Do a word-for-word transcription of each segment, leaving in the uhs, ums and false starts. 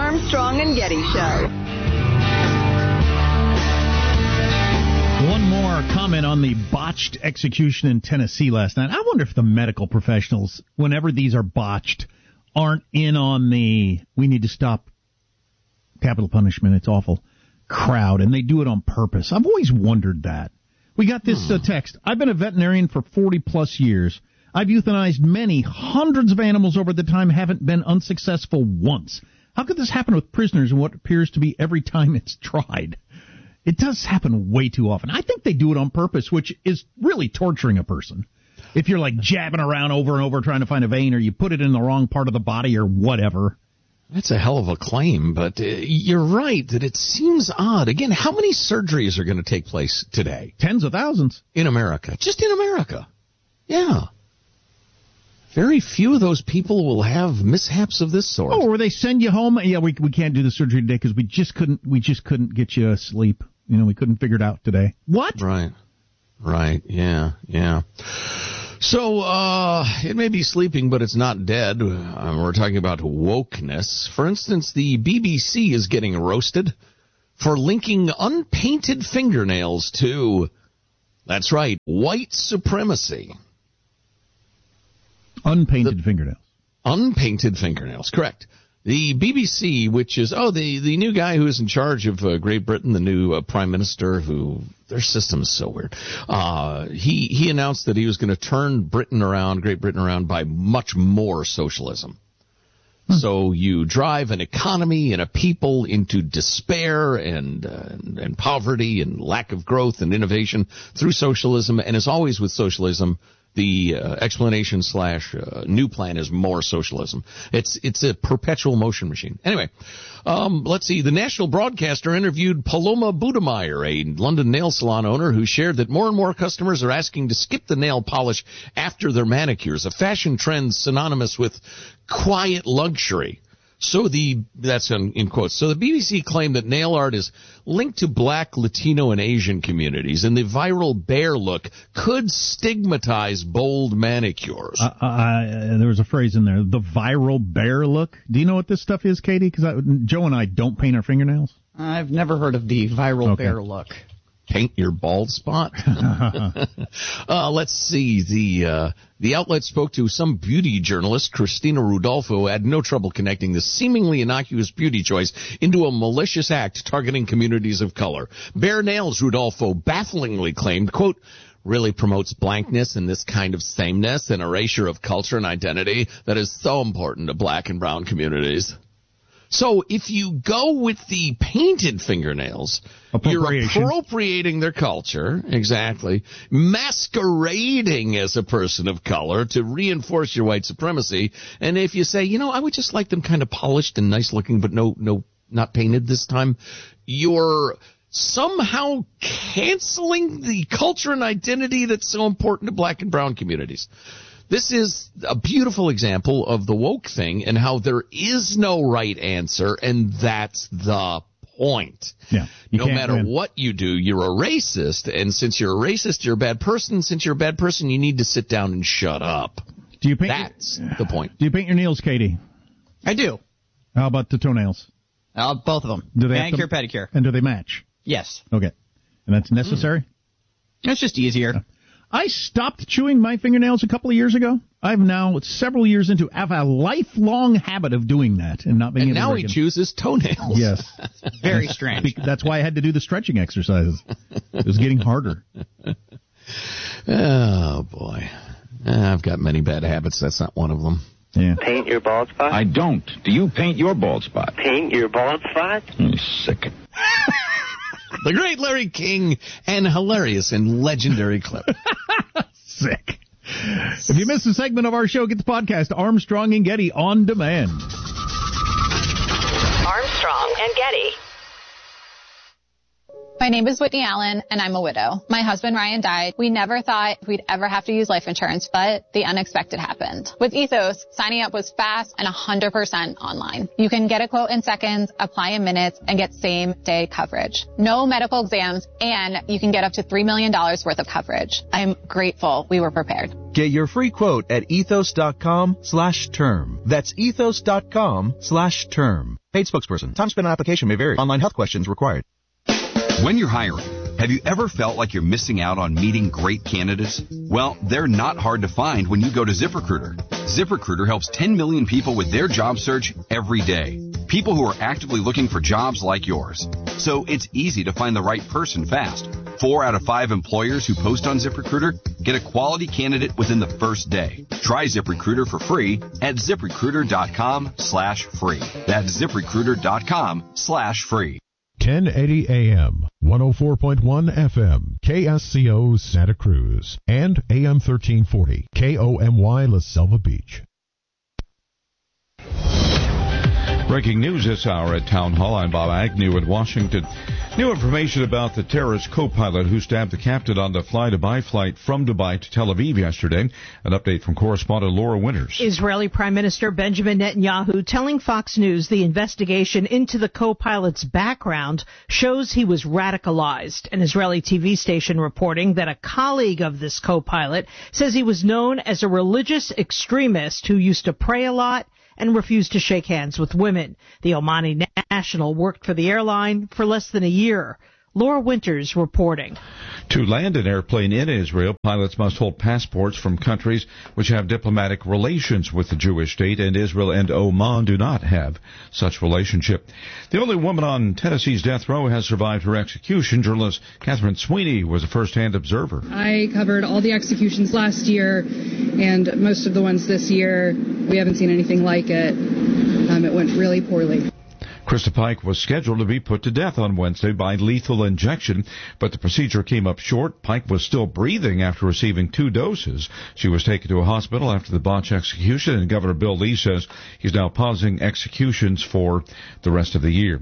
Armstrong and Getty Show. One more comment on the botched execution in Tennessee last night. I wonder if the medical professionals, whenever these are botched, aren't in on the we need to stop capital punishment, it's awful, crowd, and they do it on purpose. I've always wondered that. We got this uh, text. I've been a veterinarian for forty plus years. I've euthanized many, hundreds of animals over the time, haven't been unsuccessful once. How could this happen with prisoners and what appears to be every time it's tried? It does happen way too often. I think they do it on purpose, which is really torturing a person. If you're like jabbing around over and over trying to find a vein, or you put it in the wrong part of the body or whatever. That's a hell of a claim, but uh, you're right that it seems odd. Again, how many surgeries are going to take place today? Tens of thousands. In America. Just in America. Yeah. Very few of those people will have mishaps of this sort. Oh, or they send you home. Yeah, we we can't do the surgery today because we just couldn't we just couldn't get you asleep. You know, we couldn't figure it out today. What? Right. Right. Yeah. Yeah. So, uh, it may be sleeping, but it's not dead. Uh, we're talking about wokeness. For instance, the B B C is getting roasted for linking unpainted fingernails to, that's right, white supremacy. Unpainted the, fingernails. Unpainted fingernails, correct. The B B C, which is, oh, the, the new guy who's in charge of uh, Great Britain, the new uh, prime minister, who, their system is so weird. Uh, he, he announced that he was going to turn Britain around, Great Britain around, by much more socialism. Hmm. So you drive an economy and a people into despair and, uh, and, and poverty and lack of growth and innovation through socialism. And as always with socialism, the uh, explanation slash uh, new plan is more socialism. It's it's a perpetual motion machine. Anyway, um, let's see. The national broadcaster interviewed Paloma Budemeyer, a London nail salon owner, who shared that more and more customers are asking to skip the nail polish after their manicures, a fashion trend synonymous with quiet luxury. So the, that's in, in quotes, so the B B C claimed that nail art is linked to black, Latino, and Asian communities, and the viral bear look could stigmatize bold manicures. Uh, uh, there was a phrase in there, the viral bear look. Do you know what this stuff is, Katie? Because Joe and I don't paint our fingernails. I've never heard of the viral okay. bear look. Paint your bald spot. uh, let's see. The uh, the outlet spoke to some beauty journalist, Christina Rudolfo, who had no trouble connecting the seemingly innocuous beauty choice into a malicious act targeting communities of color. Bare nails, Rudolfo bafflingly claimed, quote, really promotes blankness and this kind of sameness and erasure of culture and identity that is so important to black and brown communities. So if you go with the painted fingernails, you're appropriating their culture, exactly, masquerading as a person of color to reinforce your white supremacy. And if you say, you know, I would just like them kind of polished and nice looking, but no, no, not painted this time, you're somehow canceling the culture and identity that's so important to black and brown communities. This is a beautiful example of the woke thing and how there is no right answer, and that's the point. Yeah, no matter win. What you do, you're a racist, and since you're a racist, you're a bad person. Since you're a bad person, you need to sit down and shut up. Do you paint That's your, the point. Do you paint your nails, Katie? I do. How about the toenails? Uh, both of them. Do they Manicure, to, pedicure. And do they match? Yes. Okay. And that's necessary? Mm. It's just easier. Yeah. I stopped chewing my fingernails a couple of years ago. I've now, several years into, have a lifelong habit of doing that and not being and able to. And now he chews his toenails. Yes. Very strange. That's why I had to do the stretching exercises. It was getting harder. Oh, boy. I've got many bad habits. That's not one of them. Yeah. Paint your bald spot? I don't. Do you paint your bald spot? Paint your bald spot? I'm sick. The great Larry King and hilarious and legendary clip. Sick. If you missed a segment of our show, get the podcast Armstrong and Getty on demand. Armstrong and Getty. My name is Whitney Allen, and I'm a widow. My husband, Ryan, died. We never thought we'd ever have to use life insurance, but the unexpected happened. With Ethos, signing up was fast and one hundred percent online. You can get a quote in seconds, apply in minutes, and get same-day coverage. No medical exams, and you can get up to three million dollars worth of coverage. I'm grateful we were prepared. Get your free quote at ethos.com slash term. That's ethos.com slash term. Paid spokesperson. Time spent on application may vary. Online health questions required. When you're hiring, have you ever felt like you're missing out on meeting great candidates? Well, they're not hard to find when you go to ZipRecruiter. ZipRecruiter helps ten million people with their job search every day. People who are actively looking for jobs like yours. So it's easy to find the right person fast. Four out of five employers who post on ZipRecruiter get a quality candidate within the first day. Try ZipRecruiter for free at ZipRecruiter.com slash free. That's ZipRecruiter.com slash free. ten eighty A M, one oh four point one F M, K S C O Santa Cruz, and A M thirteen forty, K O M Y La Selva Beach. Breaking news this hour at Town Hall. I'm Bob Agnew in Washington. New information about the terrorist co-pilot who stabbed the captain on the fly-Dubai flight from Dubai to Tel Aviv yesterday. An update from correspondent Laura Winters. Israeli Prime Minister Benjamin Netanyahu telling Fox News the investigation into the co-pilot's background shows he was radicalized. An Israeli T V station reporting that a colleague of this co-pilot says he was known as a religious extremist who used to pray a lot and refused to shake hands with women. The Omani national worked for the airline for less than a year. Laura Winters reporting. To land an airplane in Israel, pilots must hold passports from countries which have diplomatic relations with the Jewish state, and Israel and Oman do not have such relationship. The only woman on Tennessee's death row has survived her execution. Journalist Catherine Sweeney was a first-hand observer. I covered all the executions last year, and most of the ones this year. We haven't seen anything like it. Um, it went really poorly. Krista Pike was scheduled to be put to death on Wednesday by lethal injection, but the procedure came up short. Pike was still breathing after receiving two doses. She was taken to a hospital after the botch execution, and Governor Bill Lee says he's now pausing executions for the rest of the year.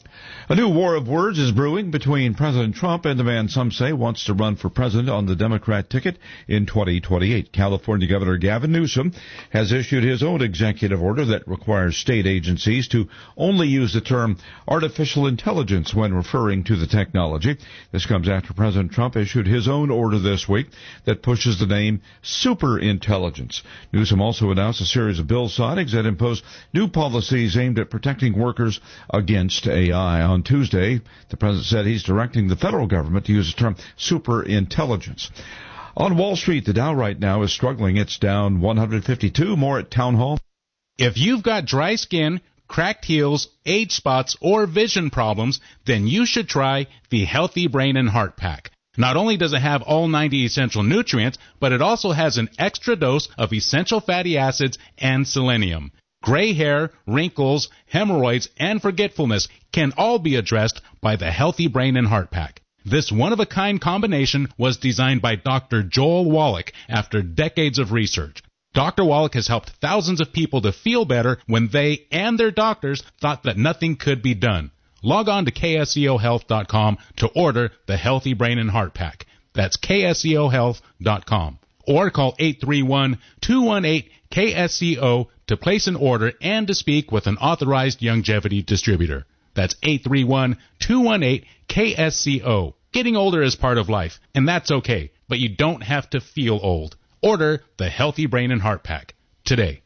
A new war of words is brewing between President Trump and the man some say wants to run for president on the Democrat ticket in twenty twenty-eight. California Governor Gavin Newsom has issued his own executive order that requires state agencies to only use the term artificial intelligence when referring to the technology. This comes after President Trump issued his own order this week that pushes the name superintelligence. Newsom also announced a series of bill signings that impose new policies aimed at protecting workers against A I. On Tuesday, the president said he's directing the federal government to use the term superintelligence. On Wall Street, the Dow right now is struggling. It's down one hundred fifty-two. More at Town Hall. If you've got dry skin, cracked heels, age spots, or vision problems, then you should try the Healthy Brain and Heart Pack. Not only does it have all ninety essential nutrients, but it also has an extra dose of essential fatty acids and selenium. Gray hair, wrinkles, hemorrhoids, and forgetfulness can all be addressed by the Healthy Brain and Heart Pack. This one-of-a-kind combination was designed by Doctor Joel Wallach after decades of research. Doctor Wallach has helped thousands of people to feel better when they and their doctors thought that nothing could be done. Log on to K S E O health dot com to order the Healthy Brain and Heart Pack. That's K S E O health dot com. Or call eight three one, two one eight, K S E O to place an order and to speak with an authorized longevity distributor. That's eight three one, two one eight, K S C O. Getting older is part of life, and that's okay, but you don't have to feel old. Order the Healthy Brain and Heart Pack today.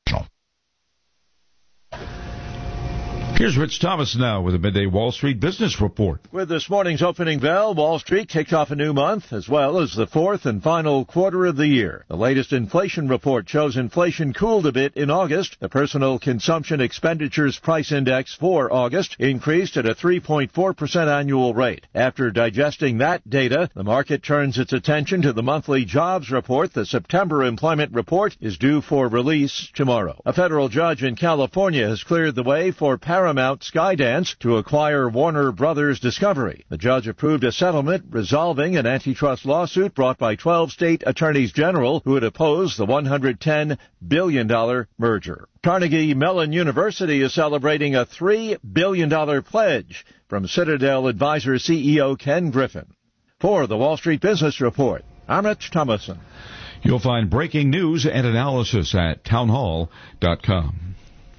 Here's Rich Thomas now with a midday Wall Street business report. With this morning's opening bell, Wall Street kicked off a new month, as well as the fourth and final quarter of the year. The latest inflation report shows inflation cooled a bit in August. The Personal Consumption Expenditures Price Index for August increased at a three point four percent annual rate. After digesting that data, the market turns its attention to the monthly jobs report. The September employment report is due for release tomorrow. A federal judge in California has cleared the way for Paramount Paramount Skydance to acquire Warner Brothers Discovery. The judge approved a settlement resolving an antitrust lawsuit brought by twelve state attorneys general who had opposed the one hundred ten billion dollars merger. Carnegie Mellon University is celebrating a three billion dollars pledge from Citadel Advisor C E O Ken Griffin. For the Wall Street Business Report, I'm Rich Thomason. You'll find breaking news and analysis at townhall dot com.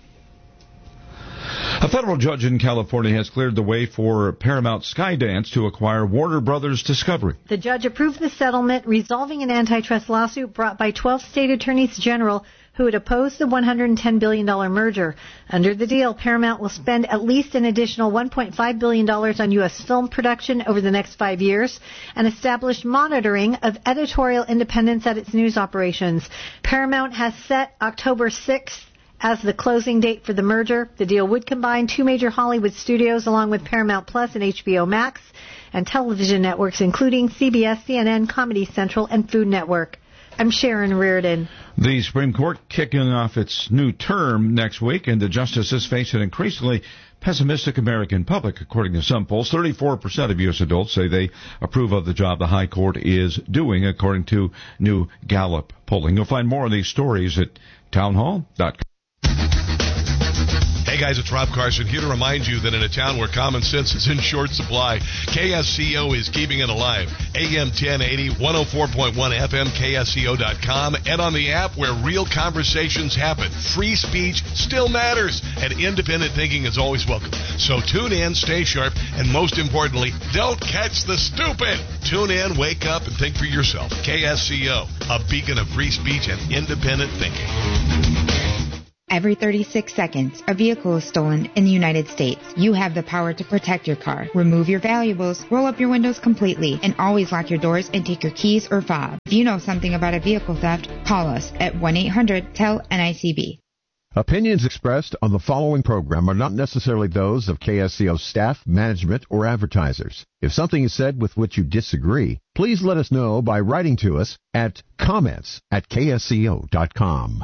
A federal judge in California has cleared the way for Paramount Skydance to acquire Warner Brothers Discovery. The judge approved the settlement, resolving an antitrust lawsuit brought by twelve state attorneys general who had opposed the one hundred ten billion dollars merger. Under the deal, Paramount will spend at least an additional one point five billion dollars on U S film production over the next five years and establish monitoring of editorial independence at its news operations. Paramount has set October sixth as the closing date for the merger. The deal would combine two major Hollywood studios along with Paramount Plus and H B O Max and television networks including C B S, C N N, Comedy Central, and Food Network. I'm Sharon Reardon. The Supreme Court kicking off its new term next week, and the justices face an increasingly pessimistic American public. According to some polls, thirty-four percent of U S adults say they approve of the job the High Court is doing, according to new Gallup polling. You'll find more of these stories at townhall dot com. Hey guys, it's Rob Carson here to remind you that in a town where common sense is in short supply, K S C O is keeping it alive. A M ten eighty, one oh four point one F M, K S C O dot com, and on the app where real conversations happen. Free speech still matters, and independent thinking is always welcome. So tune in, stay sharp, and most importantly, don't catch the stupid. Tune in, wake up, and think for yourself. K S C O, a beacon of free speech and independent thinking. Every thirty-six seconds, a vehicle is stolen in the United States. You have the power to protect your car. Remove your valuables, roll up your windows completely, and always lock your doors and take your keys or fob. If you know something about a vehicle theft, call us at one eight hundred T E L N I C B. Opinions expressed on the following program are not necessarily those of K S C O staff, management, or advertisers. If something is said with which you disagree, please let us know by writing to us at comments at K S C O dot com.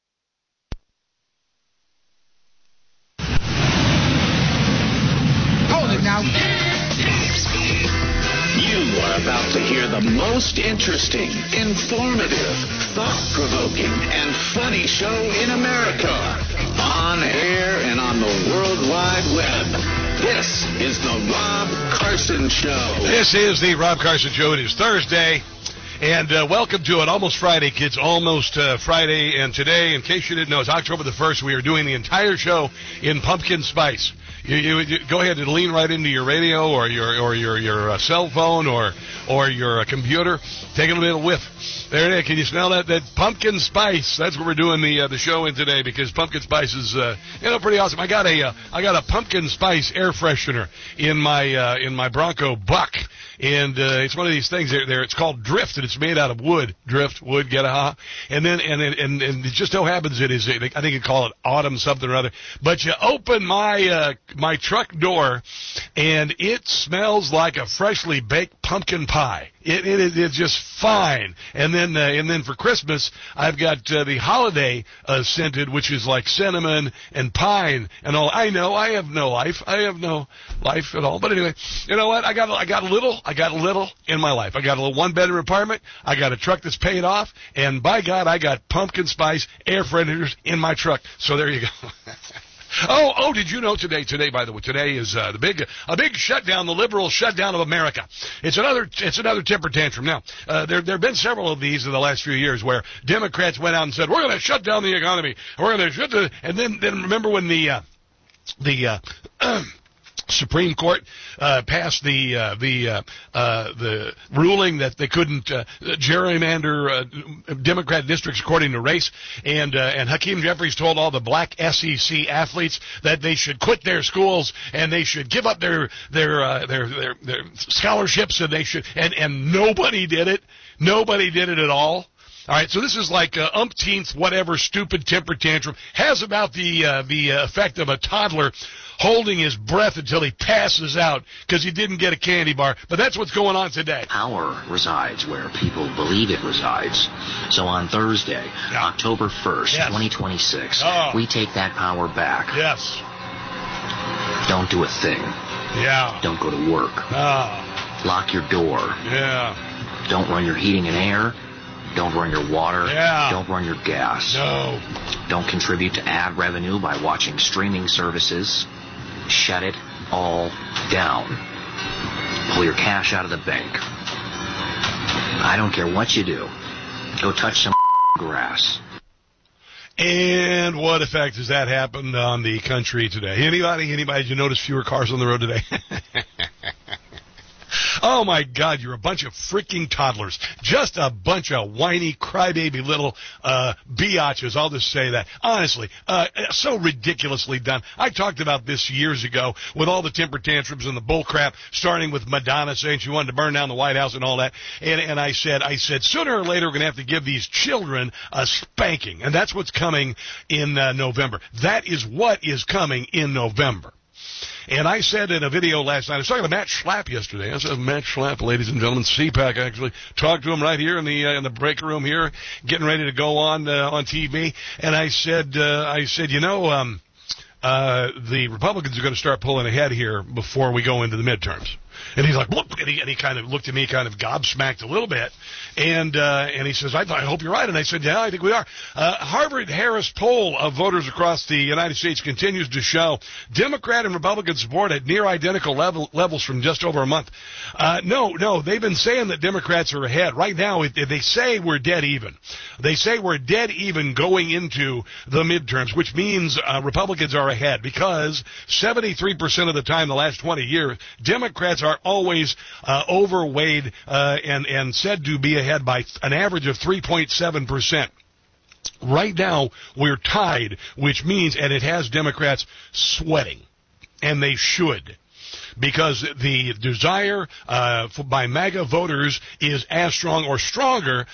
Now, you are about to hear the most interesting, informative, thought-provoking, and funny show in America. On air and on the World Wide Web. This is the Rob Carson Show. This is the Rob Carson Show. It is Thursday. And uh, welcome to it. Almost Friday, kids. Almost uh, Friday. And today, in case you didn't know, it's October the first. We are doing the entire show in pumpkin spice. You, you, you go ahead and lean right into your radio or your or your your uh, cell phone or or your uh, computer. Take a little whiff. There it is. Can you smell that that pumpkin spice? That's what we're doing the uh, the show in today, because pumpkin spice is uh, you know pretty awesome. I got a uh, I got a pumpkin spice air freshener in my uh, in my Bronco Buck. And uh, it's one of these things there. There, it's called Drift, and it's made out of wood. Drift, wood, get a ha. And then, and then, and, and it just so happens it is. I think you call it autumn something or other. But you open my uh, my truck door, and it smells like a freshly baked pumpkin pie. It, it is it's just fine. And then uh, and then for Christmas, I've got uh, the holiday uh, scented, which is like cinnamon and pine and all. I know I have no life. I have no life at all. But anyway, you know what? I got I got a little. I got a little in my life. I got a little one-bedroom apartment. I got a truck that's paid off, and by God, I got pumpkin spice air fresheners in my truck. So there you go. Oh, oh! Did you know today? Today, by the way, today is uh, the big, a big shutdown, the liberal shutdown of America. It's another, it's another temper tantrum. Now, uh, there, there have been several of these in the last few years where Democrats went out and said, "We're going to shut down the economy. We're going to shut the," and then, then remember when the, uh, the. Uh, Supreme Court uh, passed the uh, the uh, uh, the ruling that they couldn't uh, gerrymander uh, Democrat districts according to race, and uh, and Hakeem Jeffries told all the black S E C athletes that they should quit their schools and they should give up their their uh, their, their their scholarships, and they should and and nobody did it. Nobody did it at all. All right, so this is like uh, umpteenth whatever stupid temper tantrum. Has about the uh, the uh, effect of a toddler holding his breath until he passes out because he didn't get a candy bar. But that's what's going on today. Power resides where people believe it resides. So on Thursday, yeah. October first, yes. twenty twenty-six, oh. we take that power back. Yes. Don't do a thing. Yeah. Don't go to work. Ah. Lock your door. Yeah. Don't run your heating and air. Don't run your water. Yeah. Don't run your gas. No. Don't contribute to ad revenue by watching streaming services. Shut it all down. Pull your cash out of the bank. I don't care what you do. Go touch some grass. And what effect has that happened on the country today? Anybody? Anybody? Did you notice fewer cars on the road today? Oh, my God, you're a bunch of freaking toddlers. Just a bunch of whiny, crybaby little uh, biatches. I'll just say that. Honestly, uh, so ridiculously done. I talked about this years ago with all the temper tantrums and the bull crap, starting with Madonna saying she wanted to burn down the White House and all that. And, and I said, I said, sooner or later we're going to have to give these children a spanking. And that's what's coming in uh, November. That is what is coming in November. And I said in a video last night, I was talking to Matt Schlapp yesterday. I said, Matt Schlapp, ladies and gentlemen, C PAC actually. Talked to him right here in the uh, in the break room here, getting ready to go on uh, on T V. And I said, uh, I said, you know, um, uh, the Republicans are going to start pulling ahead here before we go into the midterms. And he's like, look, and he, and he kind of looked at me, kind of gobsmacked a little bit, and uh, and he says, I, I hope you're right. And I said, yeah, I think we are. Uh, Harvard-Harris poll of voters across the United States continues to show Democrat and Republican support at near identical level, levels from just over a month. Uh, no, no, they've been saying that Democrats are ahead. Right now, it, they say we're dead even. They say we're dead even going into the midterms, which means uh, Republicans are ahead because seventy-three percent of the time the last twenty years, Democrats are always uh, overweighed uh, and, and said to be ahead by an average of three point seven percent. Right now, we're tied, which means, and it has Democrats sweating, and they should, because the desire uh, for, by MAGA voters is as strong or stronger